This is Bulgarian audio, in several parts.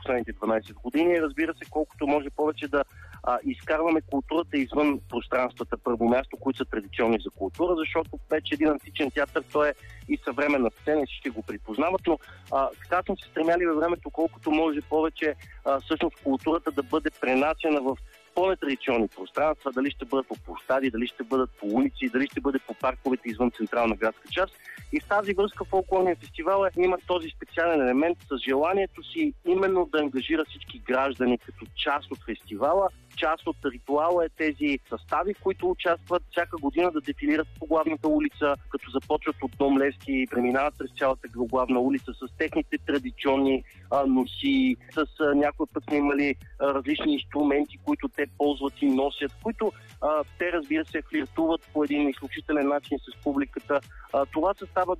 последните 12 години. Разбира се, колкото може повече да изкарваме културата извън пространствата, първо място, които са традиционни за култура, защото вече един античен театър, той е и съвременна сцена, и всички го припознават, но така сме се стремяли във времето, колкото може повече всъщност културата да бъде пренасяна в по-нетрадиционни пространства, дали ще бъдат по площади, дали ще бъдат по улици, дали ще бъде по парковете извън централна градска част. И в тази връзка фолклорният фестивал има този специален елемент с желанието си именно да ангажира всички граждани като част от фестивала. Част от ритуала е тези състави, които участват всяка година да дефилират по главната улица, като започват от Дом Левски и преминават през цялата главна улица с техните традиционни носи, с някой път сме имали различни инструменти, които те ползват и носят, които те, разбира се, флиртуват по един изключителен начин с публиката. Това създава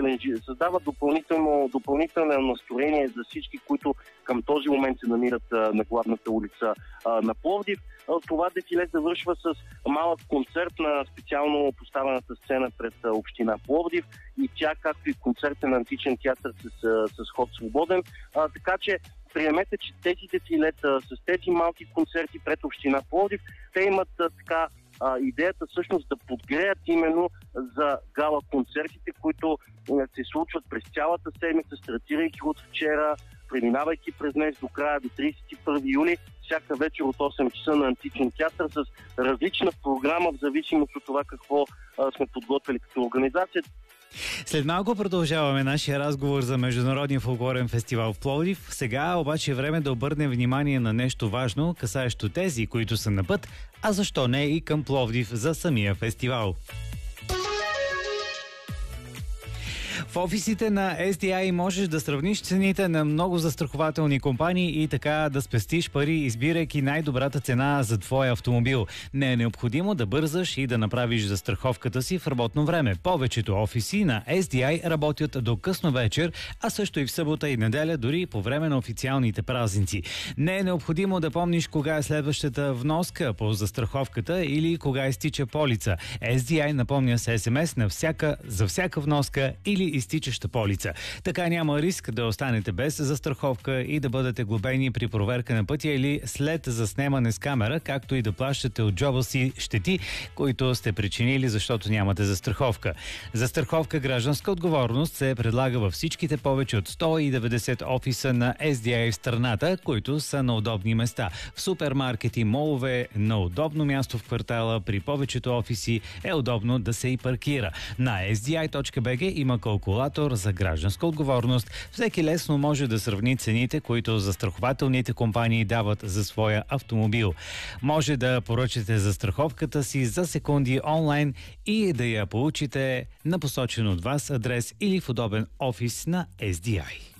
допълнително настроение за всички, които към този момент се намират на главната улица на Пловдив. Това дефиле завършва с малък концерт на специално поставената сцена пред община Пловдив и тя, както и концерт на античен театър с ход свободен. Така че приемете, че тези дефилета с тези малки концерти пред община Пловдив, те имат идеята всъщност да подгреят именно за гала-концертите, които се случват през цялата седмица, стартирайки от вчера, преминавайки през днес до края до 31 юли, всяка вечер от 8 часа на античен театър с различна програма в зависимост от това какво сме подготвили като организация. След малко продължаваме нашия разговор за Международния фолклорен фестивал в Пловдив. Сега обаче е време да обърнем внимание на нещо важно, касаещо тези, които са на път, а защо не и към Пловдив за самия фестивал. В офисите на SDI можеш да сравниш цените на много застрахователни компании и така да спестиш пари, избирайки най-добрата цена за твоя автомобил. Не е необходимо да бързаш и да направиш застраховката си в работно време. Повечето офиси на SDI работят до късно вечер, а също и в събота и неделя, дори по време на официалните празници. Не е необходимо да помниш кога е следващата вноска по застраховката или кога изтича полица. SDI напомня с SMS за всяка вноска или изтичаща полица. Така няма риск да останете без застраховка и да бъдете глобени при проверка на пътя или след заснемане с камера, както и да плащате от джоба си щети, които сте причинили, защото нямате застраховка. Застраховка гражданска отговорност се предлага във всичките повече от 190 офиса на SDI в страната, които са на удобни места. В супермаркети, молове, на удобно място в квартала, при повечето офиси е удобно да се и паркира. На sdi.bg има калкулатор за гражданска отговорност. Всеки лесно може да сравни цените, които застрахователните компании дават за своя автомобил. Може да поръчате застраховката си за секунди онлайн и да я получите на посочен от вас адрес или в удобен офис на SDI.